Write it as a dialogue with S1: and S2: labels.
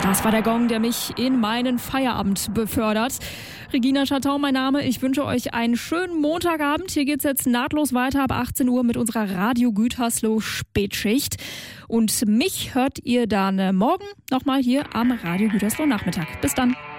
S1: Das war der Gong, der mich in meinen Feierabend befördert. Regina Schartau, mein Name. Ich wünsche euch einen schönen Montagabend. Hier geht's jetzt nahtlos weiter ab 18 Uhr mit unserer Radio Gütersloh Spätschicht. Und mich hört ihr dann morgen nochmal hier am Radio Gütersloh Nachmittag. Bis dann.